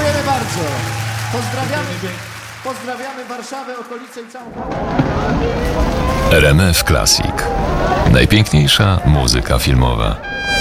Dziękujemy bardzo. Pozdrawiamy Warszawę, okolice i całą... RMF Classic. Najpiękniejsza muzyka filmowa.